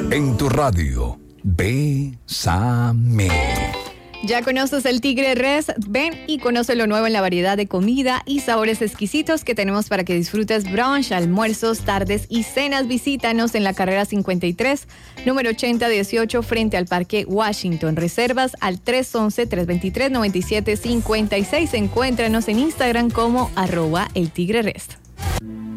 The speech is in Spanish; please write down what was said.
En tu radio, Bésame. ¿Ya conoces el Tigre Rest? Ven y conoce lo nuevo en la variedad de comida y sabores exquisitos que tenemos para que disfrutes brunch, almuerzos, tardes y cenas. Visítanos en la carrera 53, número 8018, frente al Parque Washington. Reservas al 311-323-9756. Encuéntranos en Instagram como @eltigrerest.